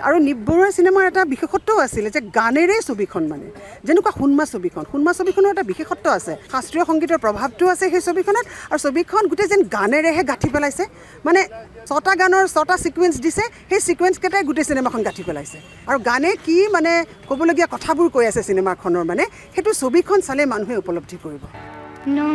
আৰু নিপ বৰুৱা চিনেমাৰ এটা বিশেষত্বও আছিলে যে গানেৰে ছবিখন মানে যেনেকুৱা সুনমা ছবিখনৰ এটা বিশেষত্ব আছে শাস্ত্ৰীয় সংগীতৰ প্ৰভাৱটো আছে সেই ছবিখনত আৰু ছবিখন গোটেই যেন গানেৰেহে গাঁঠি পেলাইছে মানে 6টা গানৰ 6টা সিকুৱেন্স দিছে সেই সিকুৱেন্স কেইটাই গোটেই চিনেমাখন গাঁঠি পেলাইছে আৰু গানে কি মানে ক'বলগীয়া কথাবোৰ কৈ আছে চিনেমাখনৰ মানে সেইটো ছবিখন চালে মানুহে উপলব্ধি কৰিব